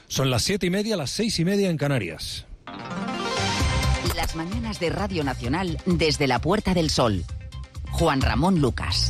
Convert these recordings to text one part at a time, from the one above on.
Son las 7:30, las 6:30 en Canarias. Las mañanas de Radio Nacional desde la Puerta del Sol. Juan Ramón Lucas.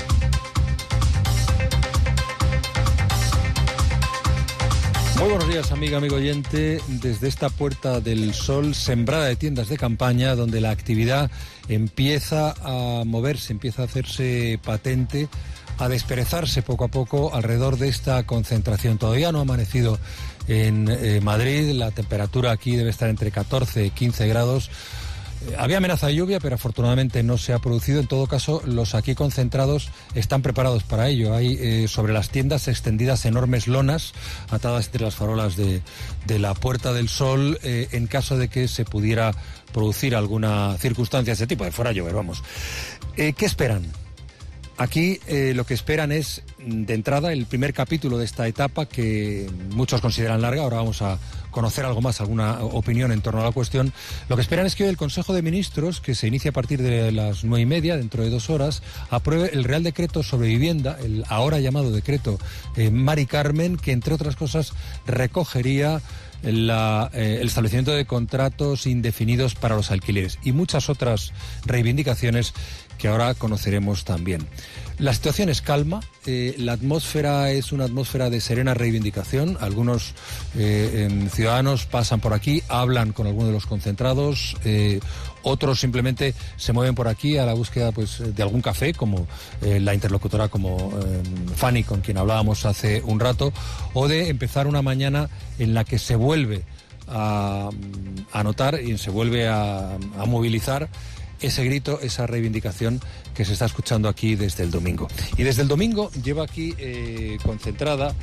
Muy buenos días, amigo oyente, desde esta Puerta del Sol, sembrada de tiendas de campaña, donde la actividad empieza a moverse, empieza a hacerse patente, a desperezarse poco a poco alrededor de esta concentración. Todavía no ha amanecido en Madrid, la temperatura aquí debe estar entre 14 y 15 grados. Había amenaza de lluvia, pero afortunadamente no se ha producido. En todo caso, los aquí concentrados están preparados para ello. Hay sobre las tiendas extendidas enormes lonas atadas entre las farolas de la Puerta del Sol en caso de que se pudiera producir alguna circunstancia de ese tipo, de fuera a llover, vamos. ¿Qué esperan? Aquí lo que esperan es, de entrada, el primer capítulo de esta etapa que muchos consideran larga. Ahora vamos a conocer algo más, alguna opinión en torno a la cuestión. Lo que esperan es que hoy el Consejo de Ministros, que se inicia a partir de las 9:30, dentro de 2 horas, apruebe el Real Decreto sobre Vivienda, el ahora llamado Decreto Mari Carmen, que entre otras cosas recogería el establecimiento de contratos indefinidos para los alquileres y muchas otras reivindicaciones que ahora conoceremos también. La situación es calma, la atmósfera es una atmósfera de serena reivindicación. Algunos ciudadanos pasan por aquí, hablan con algunos de los concentrados, otros simplemente se mueven por aquí a la búsqueda pues de algún café, como la interlocutora como Fanny, con quien hablábamos hace un rato, o de empezar una mañana en la que se vuelve a notar y se vuelve a movilizar ese grito, esa reivindicación que se está escuchando aquí desde el domingo. Y desde el domingo lleva aquí concentrada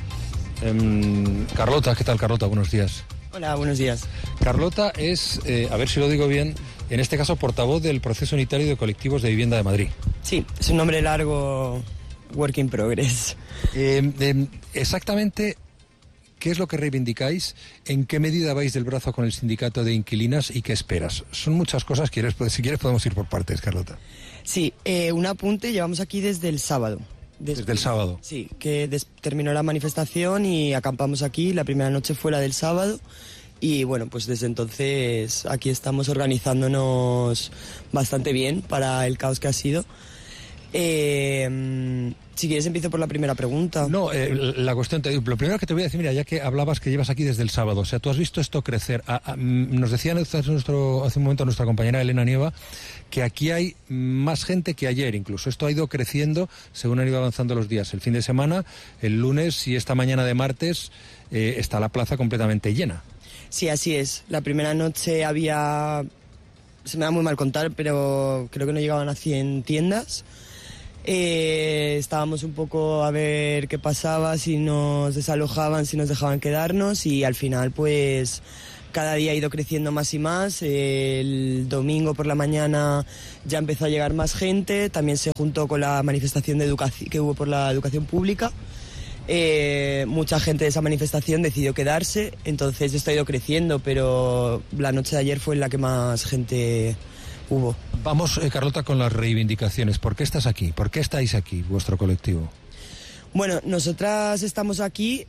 Carlota. ¿Qué tal, Carlota? Buenos días. Hola, buenos días. Carlota es, a ver si lo digo bien, en este caso portavoz del Proceso Unitario de Colectivos de Vivienda de Madrid. Sí, es un nombre largo, work in progress. Exactamente, ¿qué es lo que reivindicáis? ¿En qué medida vais del brazo con el sindicato de inquilinas y qué esperas? Son muchas cosas, si quieres podemos ir por partes, Carlota. Sí, un apunte, llevamos aquí desde el sábado. Desde el sábado. Sí, que terminó la manifestación y acampamos aquí. La primera noche fue la del sábado y bueno, pues desde entonces aquí estamos organizándonos bastante bien para el caos que ha sido. Si quieres empiezo por la primera pregunta. No, la cuestión, lo primero que te voy a decir, mira, ya que hablabas que llevas aquí desde el sábado, o sea, tú has visto esto crecer. Nos decía hace un momento nuestra compañera Elena Nieva que aquí hay más gente que ayer incluso. Esto ha ido creciendo según han ido avanzando los días. El fin de semana, el lunes y esta mañana de martes está la plaza completamente llena. Sí, así es. La primera noche había, se me da muy mal contar, pero creo que no llegaban a 100 tiendas. Estábamos un poco a ver qué pasaba, si nos desalojaban, si nos dejaban quedarnos y al final pues cada día ha ido creciendo más y más. El domingo por la mañana ya empezó a llegar más gente, también se juntó con la manifestación de que hubo por la educación pública. Mucha gente de esa manifestación decidió quedarse, entonces esto ha ido creciendo, pero la noche de ayer fue en la que más gente hubo. Vamos, Carlota, con las reivindicaciones. ¿Por qué estás aquí? ¿Por qué estáis aquí, vuestro colectivo? Bueno, nosotras estamos aquí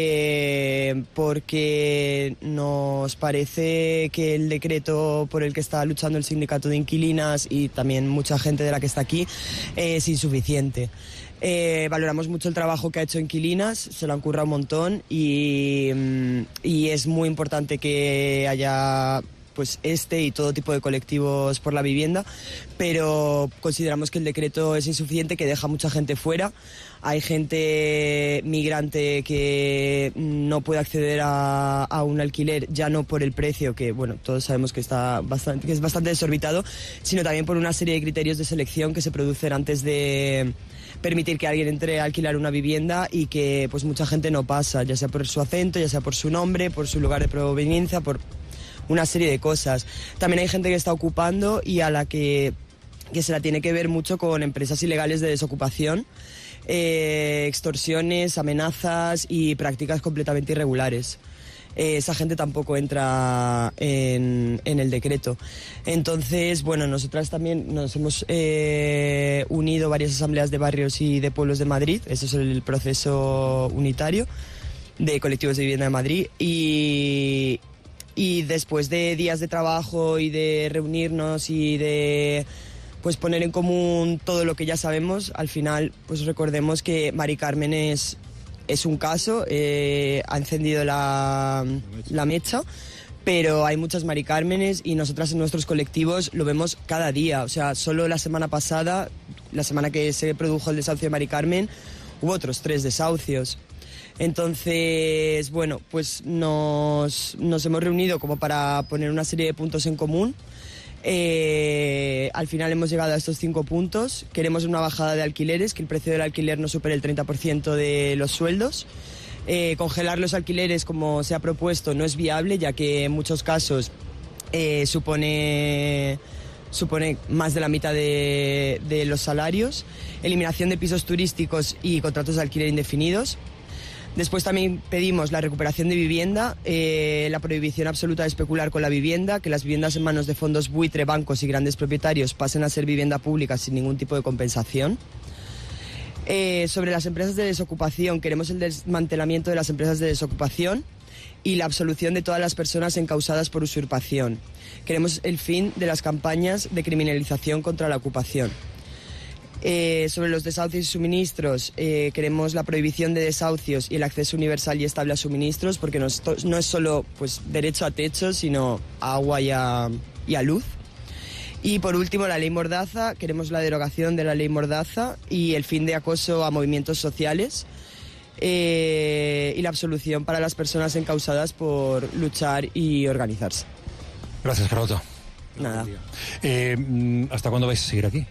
porque nos parece que el decreto por el que está luchando el sindicato de inquilinas y también mucha gente de la que está aquí es insuficiente. Valoramos mucho el trabajo que ha hecho Inquilinas, se lo han currado un montón y es muy importante que haya pues y todo tipo de colectivos por la vivienda, pero consideramos que el decreto es insuficiente, que deja mucha gente fuera. Hay gente migrante que no puede acceder a un alquiler, ya no por el precio, que bueno, todos sabemos que es bastante desorbitado, sino también por una serie de criterios de selección que se producen antes de permitir que alguien entre a alquilar una vivienda y que pues mucha gente no pasa, ya sea por su acento, ya sea por su nombre, por su lugar de proveniencia, por una serie de cosas. También hay gente que está ocupando y a la que se la tiene que ver mucho con empresas ilegales de desocupación, extorsiones, amenazas y prácticas completamente irregulares. Esa gente tampoco entra en el decreto. Entonces, bueno, nosotras también nos hemos unido varias asambleas de barrios y de pueblos de Madrid, ese es el proceso unitario, de Colectivos de Vivienda de Madrid, y después de días de trabajo y de reunirnos y de pues poner en común todo lo que ya sabemos, al final pues recordemos que Mari Carmen es un caso, ha encendido la mecha, pero hay muchas Mari Cármenes y nosotras en nuestros colectivos lo vemos cada día. O sea, solo la semana pasada, la semana que se produjo el desahucio de Mari Carmen, hubo otros 3 desahucios. Entonces, bueno, pues nos hemos reunido como para poner una serie de puntos en común. Al final hemos llegado a estos 5 puntos. Queremos una bajada de alquileres, que el precio del alquiler no supere el 30% de los sueldos. Congelar los alquileres, como se ha propuesto, no es viable, ya que en muchos casos supone más de la mitad de los salarios. Eliminación de pisos turísticos y contratos de alquiler indefinidos. Después también pedimos la recuperación de vivienda, la prohibición absoluta de especular con la vivienda, que las viviendas en manos de fondos buitre, bancos y grandes propietarios pasen a ser vivienda pública sin ningún tipo de compensación. Sobre las empresas de desocupación, queremos el desmantelamiento de las empresas de desocupación y la absolución de todas las personas encausadas por usurpación. Queremos el fin de las campañas de criminalización contra la ocupación. Sobre los desahucios y suministros, queremos la prohibición de desahucios y el acceso universal y estable a suministros, porque no es solo pues, derecho a techo, sino a agua y a luz. Y por último, la ley Mordaza. Queremos la derogación de la ley Mordaza y el fin de acoso a movimientos sociales, y la absolución para las personas encausadas por luchar y organizarse. Gracias, Carlota. Nada. ¿Hasta cuándo vais a seguir aquí?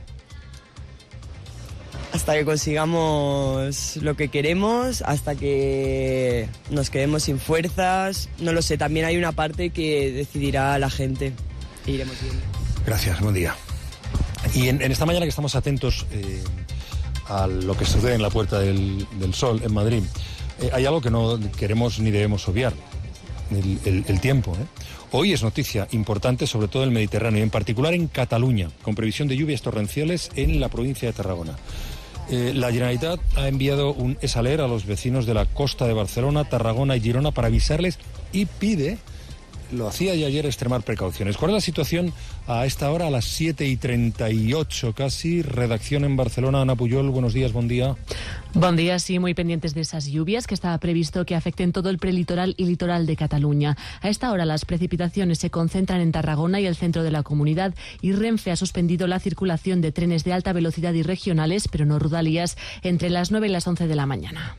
Hasta que consigamos lo que queremos, hasta que nos quedemos sin fuerzas. No lo sé, también hay una parte que decidirá la gente. E iremos viendo. Gracias, buen día. Y en esta mañana que estamos atentos a lo que sucede en la Puerta del Sol, en Madrid, hay algo que no queremos ni debemos obviar, el tiempo. Hoy es noticia importante, sobre todo en el Mediterráneo, en particular en Cataluña, con previsión de lluvias torrenciales en la provincia de Tarragona. La Generalitat ha enviado un SALER a los vecinos de la costa de Barcelona, Tarragona y Girona para avisarles y pide, lo hacía ya ayer, extremar precauciones. ¿Cuál es la situación a esta hora, a las 7:38 casi? Redacción en Barcelona, Ana Puyol, buenos días, buen día. Buen día, sí, muy pendientes de esas lluvias que estaba previsto que afecten todo el prelitoral y litoral de Cataluña. A esta hora las precipitaciones se concentran en Tarragona y el centro de la comunidad, y Renfe ha suspendido la circulación de trenes de alta velocidad y regionales, pero no Rodalies, entre las 9 y las 11 de la mañana.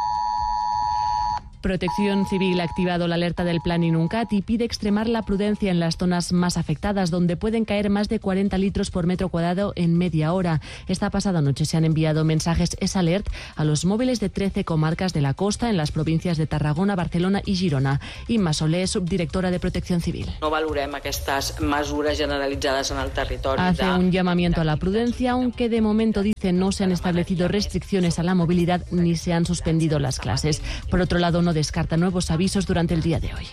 Protección Civil ha activado la alerta del Plan Inuncat y pide extremar la prudencia en las zonas más afectadas, donde pueden caer más de 40 litros por metro cuadrado en media hora. Esta pasada noche se han enviado mensajes SALERT a los móviles de 13 comarcas de la costa en las provincias de Tarragona, Barcelona y Girona. Imma Soler, subdirectora de Protección Civil. No valorem aquestes mesures generalitzades en el territori. Hace un llamamiento a la prudencia, aunque de momento dice no se han establecido restricciones a la movilidad ni se han suspendido las clases. Por otro lado, no descarta nuevos avisos durante el día de hoy.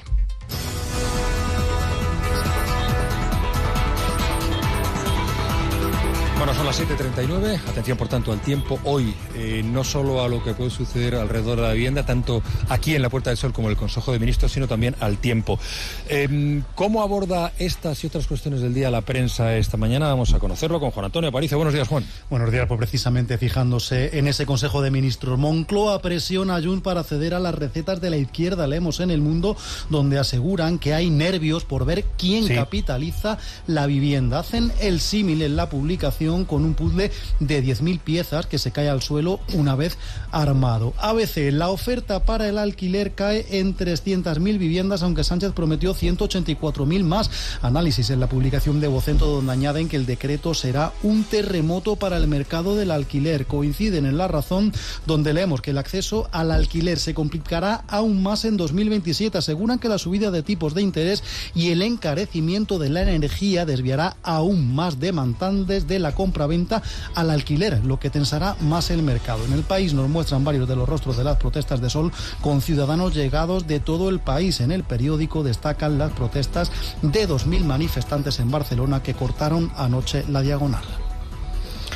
Bueno, son las 7:39. Atención, por tanto, al tiempo. Hoy, no solo a lo que puede suceder alrededor de la vivienda, tanto aquí en la Puerta del Sol como en el Consejo de Ministros, sino también al tiempo. ¿Cómo aborda estas y otras cuestiones del día la prensa esta mañana? Vamos a conocerlo con Juan Antonio Aparicio. Buenos días, Juan. Buenos días, pues precisamente fijándose en ese Consejo de Ministros. Moncloa presiona a Junts para ceder a las recetas de la izquierda. Leemos en El Mundo, donde aseguran que hay nervios por ver quién capitaliza la vivienda. Hacen el símil en la publicación con un puzzle de 10.000 piezas que se cae al suelo una vez armado. ABC, la oferta para el alquiler cae en 300.000 viviendas, aunque Sánchez prometió 184.000 más. Análisis en la publicación de Vocento, donde añaden que el decreto será un terremoto para el mercado del alquiler. Coinciden en La Razón, donde leemos que el acceso al alquiler se complicará aún más en 2027. Aseguran que la subida de tipos de interés y el encarecimiento de la energía desviará aún más demandantes de la compraventa al alquiler, lo que tensará más el mercado. En El País nos muestran varios de los rostros de las protestas de Sol, con ciudadanos llegados de todo el país. En el periódico destacan las protestas de 2.000 manifestantes en Barcelona que cortaron anoche la Diagonal.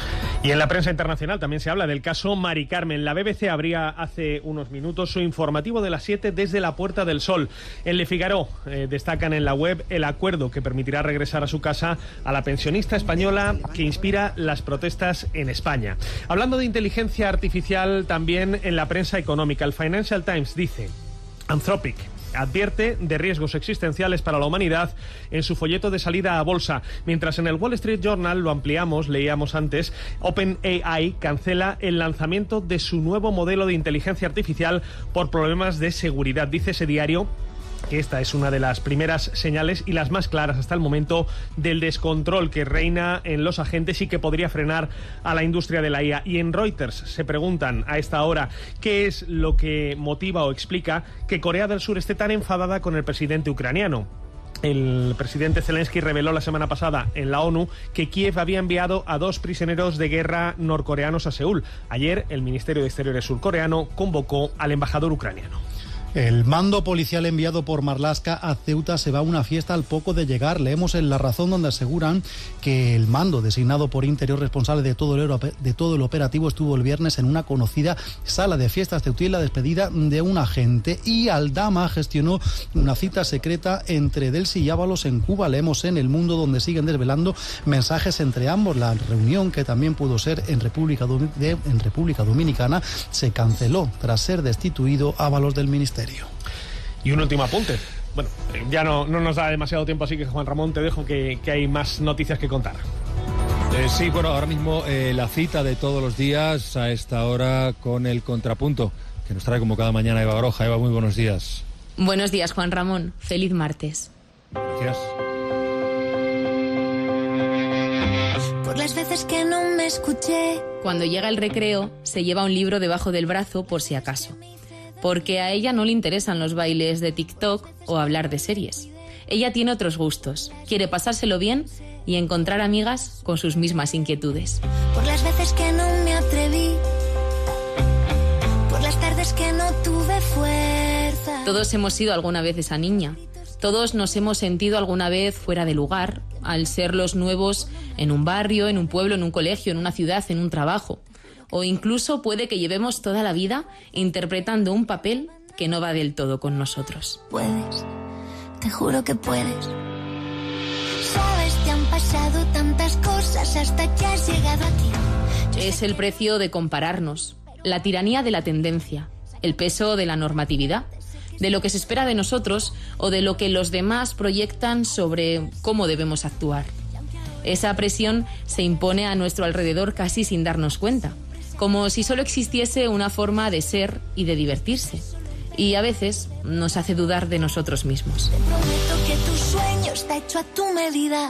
Y en la prensa internacional también se habla del caso Mari Carmen. La BBC abría hace unos minutos su informativo de las 7 desde la Puerta del Sol. En Le Figaro destacan en la web el acuerdo que permitirá regresar a su casa a la pensionista española que inspira las protestas en España. Hablando de inteligencia artificial, también en la prensa económica, el Financial Times dice: Anthropic advierte de riesgos existenciales para la humanidad en su folleto de salida a bolsa. Mientras en el Wall Street Journal, lo ampliamos, leíamos antes, OpenAI cancela el lanzamiento de su nuevo modelo de inteligencia artificial por problemas de seguridad. Dice ese diario que esta es una de las primeras señales y las más claras hasta el momento del descontrol que reina en los agentes y que podría frenar a la industria de la IA. Y en Reuters se preguntan a esta hora qué es lo que motiva o explica que Corea del Sur esté tan enfadada con el presidente ucraniano. El presidente Zelensky reveló la semana pasada en la ONU que Kiev había enviado a 2 prisioneros de guerra norcoreanos a Seúl. Ayer el Ministerio de Exteriores surcoreano convocó al embajador ucraniano. El mando policial enviado por Marlaska a Ceuta se va a una fiesta al poco de llegar. Leemos en La Razón donde aseguran que el mando designado por Interior responsable de todo el operativo estuvo el viernes en una conocida sala de fiestas ceutí en la despedida de un agente, y Aldama gestionó una cita secreta entre Delsi y Ábalos en Cuba. Leemos en El Mundo donde siguen desvelando mensajes entre ambos. La reunión, que también pudo ser en República Dominicana, se canceló tras ser destituido Ábalos del ministerio. Y un último apunte. Bueno, ya no nos da demasiado tiempo, así que Juan Ramón, te dejo que hay más noticias que contar. Sí, bueno, ahora mismo la cita de todos los días a esta hora con el contrapunto que nos trae como cada mañana Eva Baroja. Eva, muy buenos días. Buenos días, Juan Ramón. Feliz martes. Gracias. Por las veces que no me escuché. Cuando llega el recreo, se lleva un libro debajo del brazo por si acaso. Porque a ella no le interesan los bailes de TikTok o hablar de series. Ella tiene otros gustos, quiere pasárselo bien y encontrar amigas con sus mismas inquietudes. Por las veces que no me atreví, por las tardes que no tuve fuerza. Todos hemos sido alguna vez esa niña. Todos nos hemos sentido alguna vez fuera de lugar, al ser los nuevos en un barrio, en un pueblo, en un colegio, en una ciudad, en un trabajo. O incluso puede que llevemos toda la vida interpretando un papel que no va del todo con nosotros. Puedes, te juro que puedes. Sabes, te han pasado tantas cosas hasta que has llegado aquí. Es el precio de compararnos, la tiranía de la tendencia, el peso de la normatividad, de lo que se espera de nosotros o de lo que los demás proyectan sobre cómo debemos actuar. Esa presión se impone a nuestro alrededor casi sin darnos cuenta, como si solo existiese una forma de ser y de divertirse. Y a veces nos hace dudar de nosotros mismos. Te prometo que tu sueño está hecho a tu medida.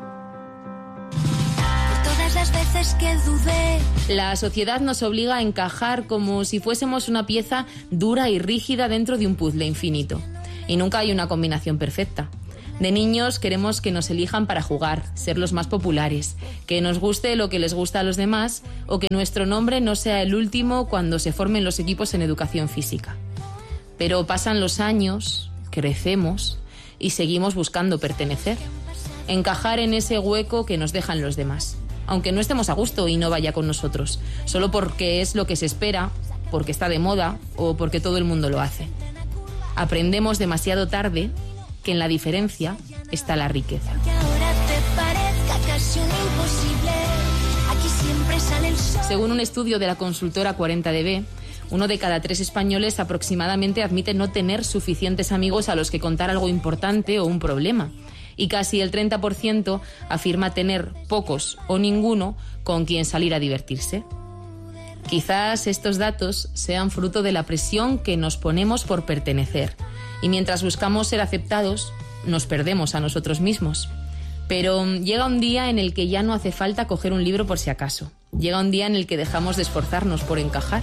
Por todas las veces que dudé. La sociedad nos obliga a encajar como si fuésemos una pieza dura y rígida dentro de un puzzle infinito. Y nunca hay una combinación perfecta. De niños queremos que nos elijan para jugar, ser los más populares, que nos guste lo que les gusta a los demás o que nuestro nombre no sea el último cuando se formen los equipos en educación física. Pero pasan los años, crecemos y seguimos buscando pertenecer, encajar en ese hueco que nos dejan los demás, aunque no estemos a gusto y no vaya con nosotros, solo porque es lo que se espera, porque está de moda o porque todo el mundo lo hace. Aprendemos demasiado tarde que en la diferencia está la riqueza. Según un estudio de la consultora 40dB, 1 de cada 3 españoles aproximadamente admite no tener suficientes amigos a los que contar algo importante o un problema. Y casi el 30% afirma tener pocos o ninguno con quien salir a divertirse. Quizás estos datos sean fruto de la presión que nos ponemos por pertenecer. Y mientras buscamos ser aceptados, nos perdemos a nosotros mismos. Pero llega un día en el que ya no hace falta coger un libro por si acaso. Llega un día en el que dejamos de esforzarnos por encajar.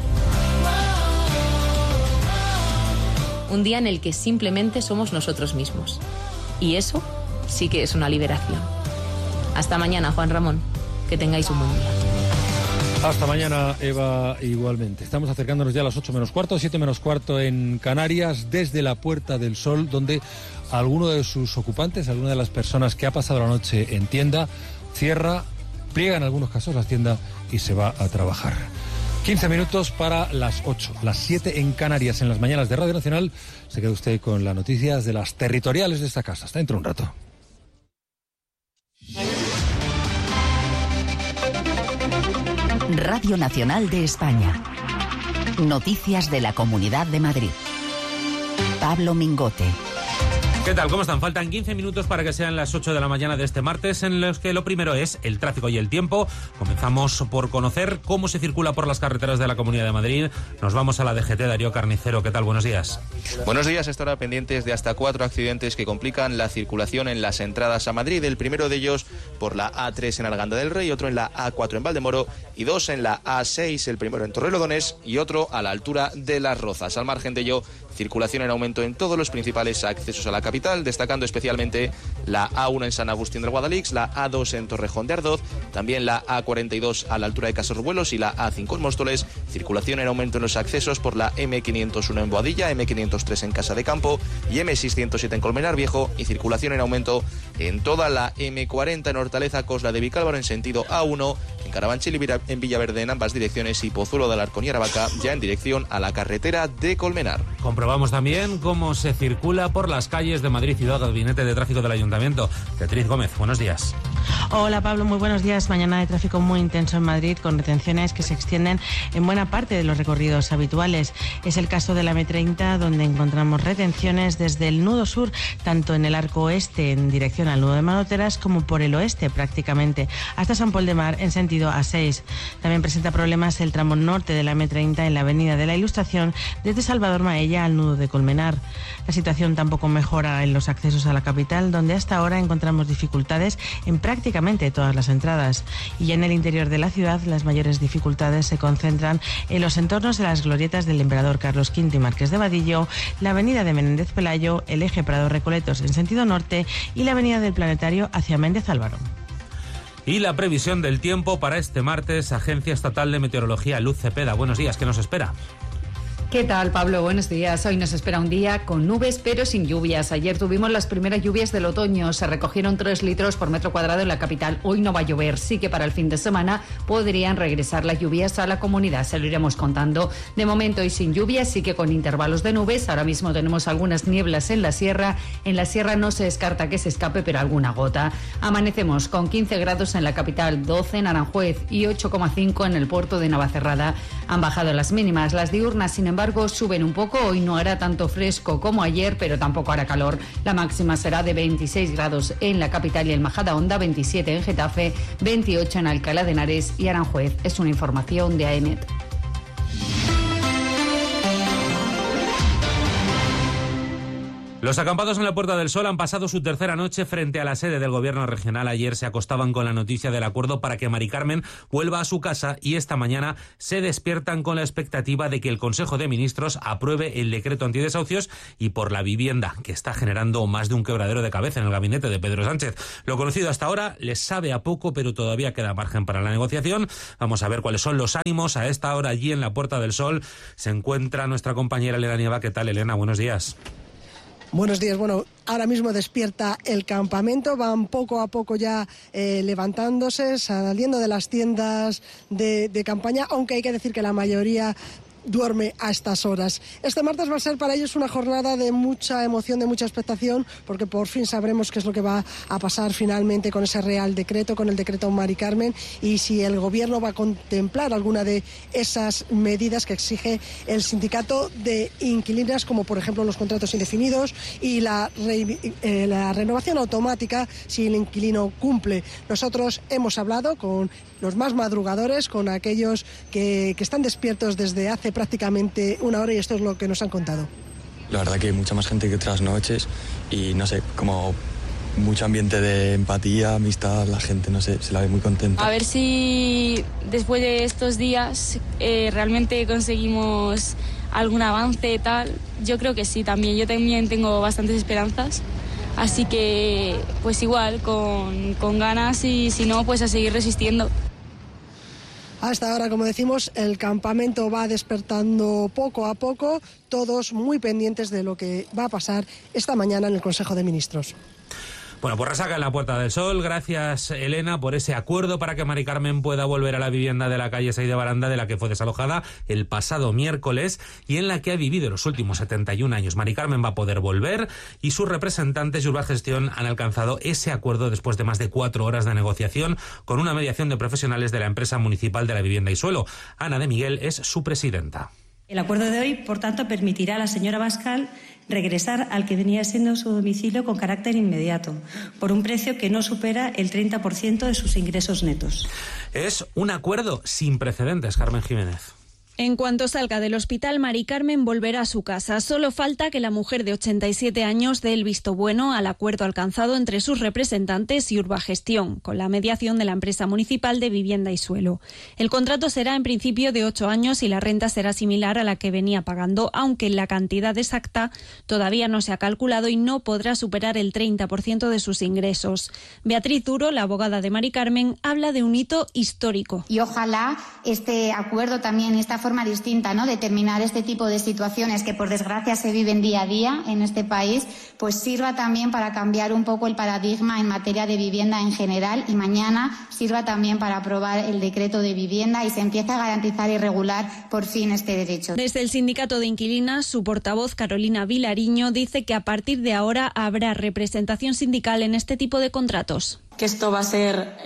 Un día en el que simplemente somos nosotros mismos. Y eso sí que es una liberación. Hasta mañana, Juan Ramón. Que tengáis un buen día. Hasta mañana, Eva, igualmente. Estamos acercándonos ya a las 8 menos cuarto, 7 menos cuarto en Canarias, desde la Puerta del Sol, donde alguno de sus ocupantes, alguna de las personas que ha pasado la noche en tienda, pliega en algunos casos la tienda y se va a trabajar. 15 minutos para las 8, las 7 en Canarias, en las mañanas de Radio Nacional. Se queda usted con las noticias de las territoriales de esta casa. Hasta dentro de un rato. Radio Nacional de España. Noticias de la Comunidad de Madrid. Pablo Mingote. ¿Qué tal? ¿Cómo están? Faltan 15 minutos para que sean las 8 de la mañana de este martes, en los que lo primero es el tráfico y el tiempo. Comenzamos por conocer cómo se circula por las carreteras de la Comunidad de Madrid. Nos vamos a la DGT. Darío Carnicero, ¿qué tal? Buenos días. Buenos días. Esta hora pendientes de hasta 4 accidentes que complican la circulación en las entradas a Madrid. El primero de ellos por la A3 en Arganda del Rey, otro en la A4 en Valdemoro y 2 en la A6, el primero en Torrelodones y otro a la altura de Las Rozas. Al margen de ello, circulación en aumento en todos los principales accesos a la capital, destacando especialmente la A1 en San Agustín del Guadalix, la A2 en Torrejón de Ardoz, también la A42 a la altura de Casorruelos y la A5 en Móstoles. Circulación en aumento en los accesos por la M501 en Boadilla, M503 en Casa de Campo y M607 en Colmenar Viejo, y circulación en aumento en toda la M40 en Hortaleza, Cosla de Vicálvaro en sentido A1, en Carabanchel y en Villaverde en ambas direcciones, y Pozuelo de Alarcón y Aravaca ya en dirección a la carretera de Colmenar. Comprobamos también cómo se circula por las calles de Madrid Ciudad. Gabinete de Tráfico del Ayuntamiento. Beatriz Gómez, buenos días. Hola Pablo, muy buenos días. Mañana de tráfico muy intenso en Madrid, con retenciones que se extienden en buena parte de los recorridos habituales. Es el caso de la M30, donde encontramos retenciones desde el nudo sur, tanto en el arco oeste en dirección al nudo de Manoteras, como por el oeste prácticamente, hasta San Pol de Mar en sentido A6. También presenta problemas el tramo norte de la M30 en la avenida de la Ilustración, desde Salvador Maella al nudo de Colmenar. La situación tampoco mejora en los accesos a la capital, donde hasta ahora encontramos dificultades en prácticamente todas las entradas. Y en el interior de la ciudad, las mayores dificultades se concentran en los entornos de las glorietas del Emperador Carlos V y Marqués de Vadillo, la avenida de Menéndez Pelayo, el eje Prado Recoletos en sentido norte y la avenida del Planetario hacia Méndez Álvaro. Y la previsión del tiempo para este martes, Agencia Estatal de Meteorología, Luz Cepeda. Buenos días, ¿qué nos espera? ¿Qué tal, Pablo? Buenos días. Hoy nos espera un día con nubes, pero sin lluvias. Ayer tuvimos las primeras lluvias del otoño. Se recogieron 3 litros por metro cuadrado en la capital. Hoy no va a llover. Sí que para el fin de semana podrían regresar las lluvias a la comunidad. Se lo iremos contando. De momento, hoy sin lluvias, sí que con intervalos de nubes. Ahora mismo tenemos algunas nieblas en la sierra. En la sierra no se descarta que se escape, pero alguna gota. Amanecemos con 15 grados en la capital, 12 en Aranjuez y 8,5 en el puerto de Navacerrada. Han bajado las mínimas. Las diurnas, sin embargo, suben un poco. Hoy no hará tanto fresco como ayer, pero tampoco hará calor. La máxima será de 26 grados en la capital y en Majadahonda, 27 en Getafe, 28 en Alcalá de Henares y Aranjuez. Es una información de AEMET. Los acampados en la Puerta del Sol han pasado su tercera noche frente a la sede del Gobierno regional. Ayer se acostaban con la noticia del acuerdo para que Mari Carmen vuelva a su casa, y esta mañana se despiertan con la expectativa de que el Consejo de Ministros apruebe el decreto antidesahucios y por la vivienda, que está generando más de un quebradero de cabeza en el gabinete de Pedro Sánchez. Lo conocido hasta ahora les sabe a poco, pero todavía queda margen para la negociación. Vamos a ver cuáles son los ánimos a esta hora allí en la Puerta del Sol. Se encuentra nuestra compañera Elena Nieva. ¿Qué tal, Elena? Buenos días. Buenos días. Bueno, ahora mismo despierta el campamento, van poco a poco ya levantándose, saliendo de las tiendas de campaña, aunque hay que decir que la mayoría duerme a estas horas. Este martes va a ser para ellos una jornada de mucha emoción, de mucha expectación, porque por fin sabremos qué es lo que va a pasar finalmente con ese Real Decreto, con el decreto Mari Carmen, y si el Gobierno va a contemplar alguna de esas medidas que exige el sindicato de inquilinas, como por ejemplo los contratos indefinidos y la renovación automática si el inquilino cumple. Nosotros hemos hablado con los más madrugadores, con aquellos que están despiertos desde hace prácticamente una hora, y esto es lo que nos han contado. La verdad que hay mucha más gente que otras noches y no sé, como mucho ambiente de empatía, amistad, la gente, no sé, se la ve muy contenta. A ver si después de estos días realmente conseguimos algún avance tal. Yo creo que sí, también. Yo también tengo bastantes esperanzas. Así que, pues igual, con ganas, y si no, pues a seguir resistiendo. Hasta ahora, como decimos, el campamento va despertando poco a poco, todos muy pendientes de lo que va a pasar esta mañana en el Consejo de Ministros. Bueno, pues resaca en la Puerta del Sol. Gracias, Elena, por ese acuerdo para que Mari Carmen pueda volver a la vivienda de la calle 6 de Baranda, de la que fue desalojada el pasado miércoles y en la que ha vivido los últimos 71 años. Mari Carmen va a poder volver y sus representantes y Urbagestión han alcanzado ese acuerdo después de más de 4 horas de negociación con una mediación de profesionales de la empresa municipal de la vivienda y suelo. Ana de Miguel es su presidenta. El acuerdo de hoy, por tanto, permitirá a la señora Bascal regresar al que venía siendo su domicilio con carácter inmediato, por un precio que no supera el 30% de sus ingresos netos. Es un acuerdo sin precedentes, Carmen Jiménez. En cuanto salga del hospital, Mari Carmen volverá a su casa. Solo falta que la mujer de 87 años dé el visto bueno al acuerdo alcanzado entre sus representantes y Urbagestión, con la mediación de la empresa municipal de vivienda y suelo. El contrato será en principio de 8 años y la renta será similar a la que venía pagando, aunque la cantidad exacta todavía no se ha calculado y no podrá superar el 30% de sus ingresos. Beatriz Duro, la abogada de Mari Carmen, habla de un hito histórico. Y ojalá este acuerdo también, esta forma distinta, ¿no?, de terminar este tipo de situaciones que por desgracia se viven día a día en este país, pues sirva también para cambiar un poco el paradigma en materia de vivienda en general y mañana sirva también para aprobar el decreto de vivienda y se empiece a garantizar y regular por fin este derecho. Desde el sindicato de inquilinas, su portavoz Carolina Vilariño dice que a partir de ahora habrá representación sindical en este tipo de contratos. Que esto va a ser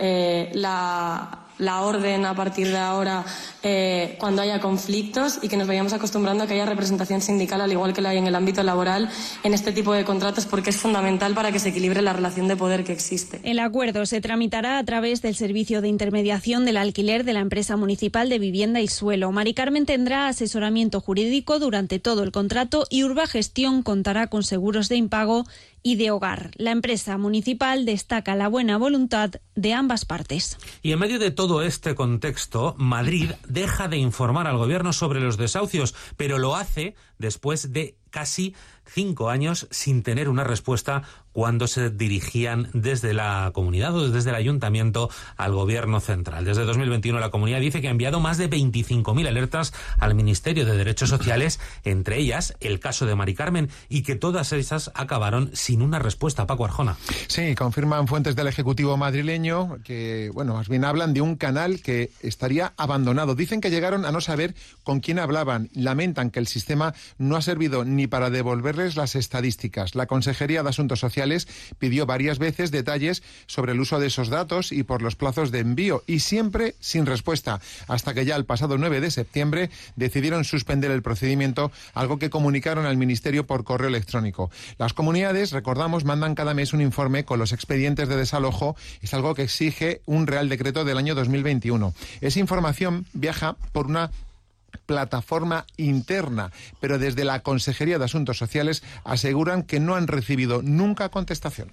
la orden a partir de ahora cuando haya conflictos y que nos vayamos acostumbrando a que haya representación sindical, al igual que la hay en el ámbito laboral, en este tipo de contratos, porque es fundamental para que se equilibre la relación de poder que existe. El acuerdo se tramitará a través del servicio de intermediación del alquiler de la empresa municipal de vivienda y suelo. Mari Carmen tendrá asesoramiento jurídico durante todo el contrato y Urbagestión contará con seguros de impago y de hogar. La empresa municipal destaca la buena voluntad de ambas partes. Y en medio de todo este contexto, Madrid deja de informar al gobierno sobre los desahucios, pero lo hace después de casi 5 años sin tener una respuesta cuando se dirigían desde la comunidad o desde el ayuntamiento al gobierno central. Desde 2021 la comunidad dice que ha enviado más de 25.000 alertas al Ministerio de Derechos Sociales, entre ellas el caso de Mari Carmen, y que todas esas acabaron sin una respuesta. Paco Arjona. Sí, confirman fuentes del Ejecutivo madrileño que, bueno, más bien hablan de un canal que estaría abandonado. Dicen que llegaron a no saber con quién hablaban. Lamentan que el sistema no ha servido ni para devolverles las estadísticas. La Consejería de Asuntos Sociales pidió varias veces detalles sobre el uso de esos datos y por los plazos de envío, y siempre sin respuesta, hasta que ya el pasado 9 de septiembre decidieron suspender el procedimiento, algo que comunicaron al Ministerio por correo electrónico. Las comunidades, recordamos, mandan cada mes un informe con los expedientes de desalojo. Es algo que exige un Real Decreto del año 2021. Esa información viaja por una plataforma interna, pero desde la Consejería de Asuntos Sociales aseguran que no han recibido nunca contestación.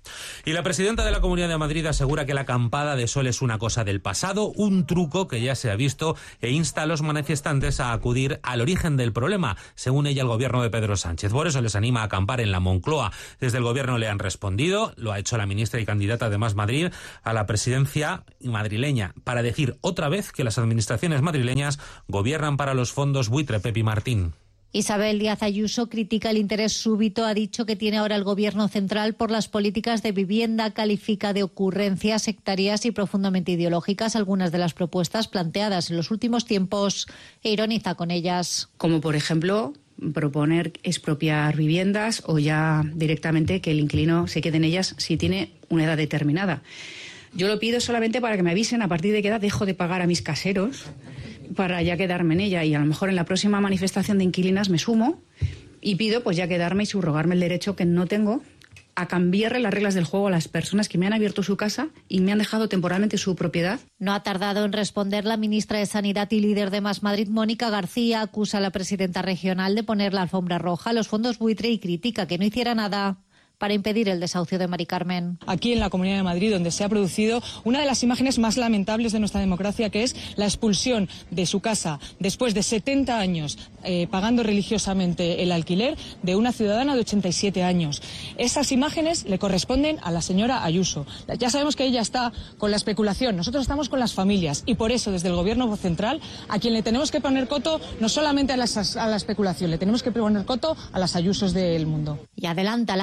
Y la presidenta de la Comunidad de Madrid asegura que la acampada de sol es una cosa del pasado, un truco que ya se ha visto, e insta a los manifestantes a acudir al origen del problema, según ella, el gobierno de Pedro Sánchez. Por eso les anima a acampar en la Moncloa. Desde el gobierno le han respondido, lo ha hecho la ministra y candidata de Más Madrid a la presidencia madrileña, para decir otra vez que las administraciones madrileñas gobiernan para los fondos buitre. Pepi Martín. Isabel Díaz Ayuso critica el interés súbito, ha dicho, que tiene ahora el Gobierno central por las políticas de vivienda, califica de ocurrencias sectarias y profundamente ideológicas algunas de las propuestas planteadas en los últimos tiempos e ironiza con ellas. Como por ejemplo proponer expropiar viviendas o ya directamente que el inquilino se quede en ellas si tiene una edad determinada. Yo lo pido solamente para que me avisen a partir de qué edad dejo de pagar a mis caseros para ya quedarme en ella, y a lo mejor en la próxima manifestación de inquilinas me sumo y pido pues ya quedarme y subrogarme el derecho que no tengo a cambiarle las reglas del juego a las personas que me han abierto su casa y me han dejado temporalmente su propiedad. No ha tardado en responder la ministra de Sanidad y líder de Más Madrid, Mónica García, acusa a la presidenta regional de poner la alfombra roja a los fondos buitre y critica que no hiciera nada para impedir el desahucio de Mari Carmen. Aquí en la Comunidad de Madrid, donde se ha producido una de las imágenes más lamentables de nuestra democracia, que es la expulsión de su casa después de 70 años pagando religiosamente el alquiler de una ciudadana de 87 años. Esas imágenes le corresponden a la señora Ayuso. Ya sabemos que ella está con la especulación, nosotros estamos con las familias, y por eso desde el Gobierno central a quien le tenemos que poner coto no solamente a la especulación, le tenemos que poner coto a las Ayusos del mundo. Y adelanta la ministra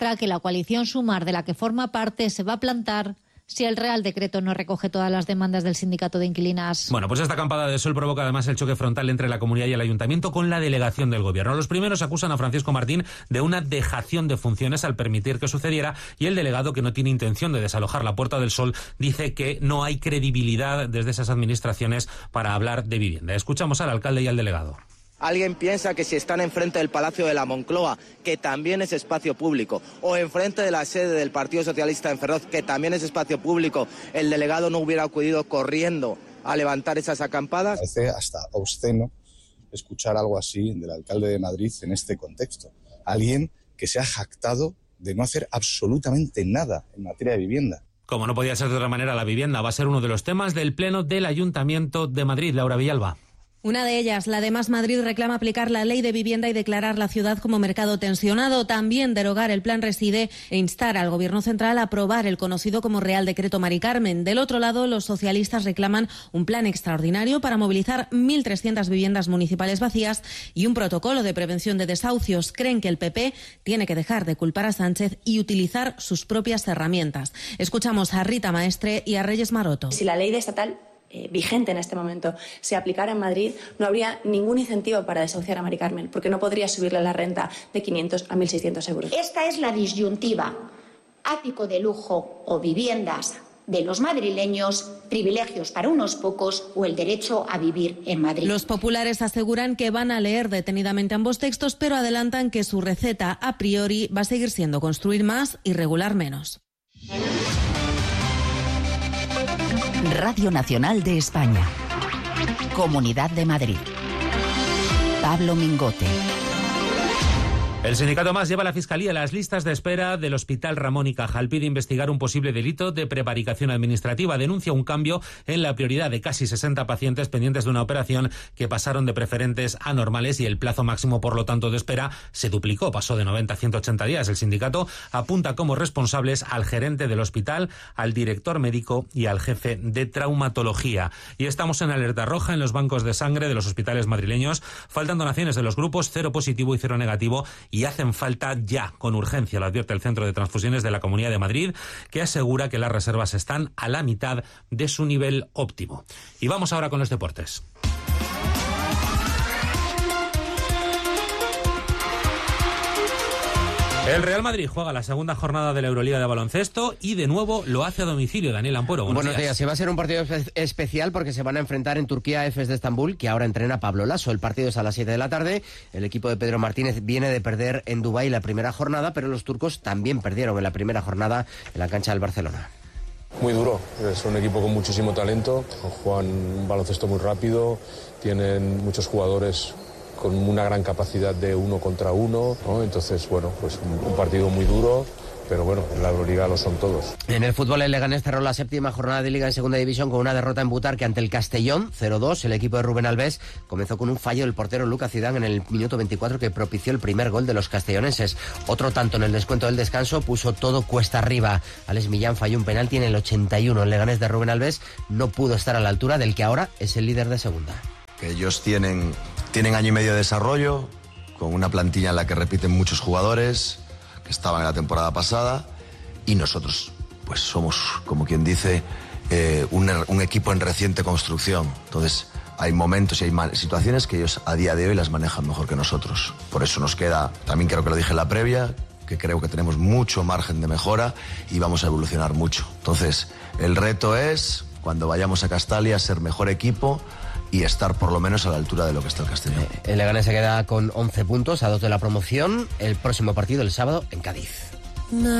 ministra que la coalición Sumar, de la que forma parte, se va a plantar si el Real Decreto no recoge todas las demandas del sindicato de inquilinas. Bueno, pues esta acampada de sol provoca además el choque frontal entre la comunidad y el ayuntamiento con la delegación del gobierno. Los primeros acusan a Francisco Martín de una dejación de funciones al permitir que sucediera, y el delegado, que no tiene intención de desalojar la Puerta del Sol, dice que no hay credibilidad desde esas administraciones para hablar de vivienda. Escuchamos al alcalde y al delegado. Alguien piensa que si están enfrente del Palacio de la Moncloa, que también es espacio público, o enfrente de la sede del Partido Socialista en Ferroz, que también es espacio público, el delegado no hubiera acudido corriendo a levantar esas acampadas. Parece hasta obsceno escuchar algo así del alcalde de Madrid en este contexto. Alguien que se ha jactado de no hacer absolutamente nada en materia de vivienda. Como no podía ser de otra manera, la vivienda va a ser uno de los temas del Pleno del Ayuntamiento de Madrid. Laura Villalba. Una de ellas, la de Más Madrid, reclama aplicar la ley de vivienda y declarar la ciudad como mercado tensionado, también derogar el Plan Reside e instar al Gobierno central a aprobar el conocido como Real Decreto Mari Carmen. Del otro lado, los socialistas reclaman un plan extraordinario para movilizar 1.300 viviendas municipales vacías y un protocolo de prevención de desahucios. Creen que el PP tiene que dejar de culpar a Sánchez y utilizar sus propias herramientas. Escuchamos a Rita Maestre y a Reyes Maroto. Si la ley estatal vigente en este momento se aplicara en Madrid, no habría ningún incentivo para desahuciar a Mari Carmen, porque no podría subirle la renta de 500 a 1.600 euros. Esta es la disyuntiva: ático de lujo o viviendas de los madrileños, privilegios para unos pocos o el derecho a vivir en Madrid. Los populares aseguran que van a leer detenidamente ambos textos, pero adelantan que su receta a priori va a seguir siendo construir más y regular menos. Radio Nacional de España. Comunidad de Madrid. Pablo Mingote. El sindicato MAS lleva a la Fiscalía las listas de espera del Hospital Ramón y Cajal. Pide investigar un posible delito de prevaricación administrativa. Denuncia un cambio en la prioridad de casi 60 pacientes pendientes de una operación que pasaron de preferentes a normales, y el plazo máximo, por lo tanto, de espera se duplicó. Pasó de 90 a 180 días. El sindicato apunta como responsables al gerente del hospital, al director médico y al jefe de traumatología. Y estamos en alerta roja en los bancos de sangre de los hospitales madrileños. Faltan donaciones de los grupos 0 positivo y 0 negativo, y hacen falta ya, con urgencia, lo advierte el Centro de Transfusiones de la Comunidad de Madrid, que asegura que las reservas están a la mitad de su nivel óptimo. Y vamos ahora con los deportes. El Real Madrid juega la segunda jornada de la Euroliga de baloncesto y de nuevo lo hace a domicilio. Daniel Ampuero, buenos días. Se va a ser un partido especial porque se van a enfrentar en Turquía a Efes de Estambul, que ahora entrena Pablo Lasso. El partido es a las 7 de la tarde. El equipo de Pedro Martínez viene de perder en Dubái la primera jornada, pero los turcos también perdieron en la primera jornada en la cancha del Barcelona. Muy duro, es un equipo con muchísimo talento, juegan un baloncesto muy rápido, tienen muchos jugadores con una gran capacidad de 1 contra 1, ¿no? Entonces, bueno, pues un partido muy duro, pero bueno, en la Euroliga lo son todos. En el fútbol, el Leganés cerró la séptima jornada de Liga en Segunda División con una derrota en Butarque ante el Castellón, 0-2. El equipo de Rubén Alves comenzó con un fallo del portero Lucas Zidane en el minuto 24 que propició el primer gol de los castellonenses. Otro tanto en el descuento del descanso puso todo cuesta arriba. Alex Millán falló un penalti en el 81. El Leganés de Rubén Alves no pudo estar a la altura del que ahora es el líder de Segunda. Que ellos tienen año y medio de desarrollo, con una plantilla en la que repiten muchos jugadores que estaban en la temporada pasada, y nosotros pues somos, como quien dice, un equipo en reciente construcción. Entonces hay momentos y hay situaciones que ellos a día de hoy las manejan mejor que nosotros. Por eso nos queda, también creo que lo dije en la previa, que creo que tenemos mucho margen de mejora y vamos a evolucionar mucho. Entonces el reto es, cuando vayamos a Castalia, ser mejor equipo y estar por lo menos a la altura de lo que está el Castellón. El Leganés se queda con 11 puntos, a 2 de la promoción. El próximo partido el sábado en Cádiz.